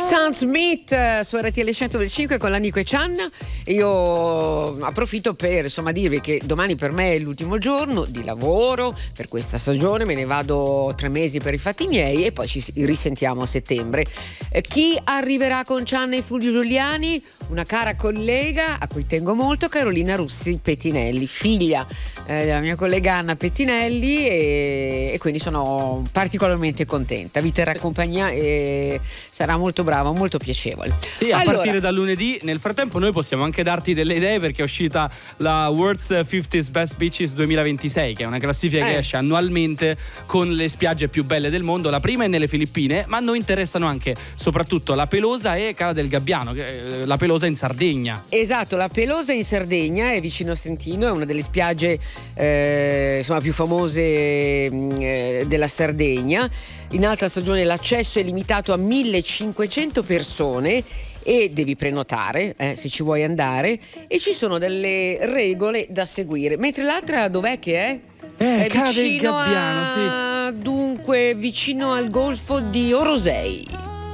Sam Smith su RTL 105 con l'Anico e Cianna. Io approfitto per dirvi che domani per me è l'ultimo giorno di lavoro per questa stagione, me ne vado 3 mesi per i fatti miei e poi ci risentiamo a settembre. Chi arriverà con Cianna e Fulvio Giuliani? Una cara collega a cui tengo molto, Carolina Russi Pettinelli, figlia della mia collega Anna Pettinelli, e quindi sono particolarmente contenta. Vi terrà compagnia e sarà molto brava, molto piacevole. Sì, a partire da lunedì. Nel frattempo noi possiamo anche darti delle idee, perché è uscita la World's 50 Best Beaches 2026, che è una classifica che esce annualmente con le spiagge più belle del mondo. La prima è nelle Filippine, ma a noi interessano anche soprattutto La Pelosa e Cala del Gabbiano. La Pelosa in Sardegna. Esatto, La Pelosa in Sardegna è vicino a Stentino, è una delle spiagge più famose della Sardegna. In alta stagione l'accesso è limitato a 1500 persone e devi prenotare se ci vuoi andare, e ci sono delle regole da seguire. Mentre l'altra dov'è che è? Cala del Gabbiano, sì. Dunque vicino al golfo di Orosei.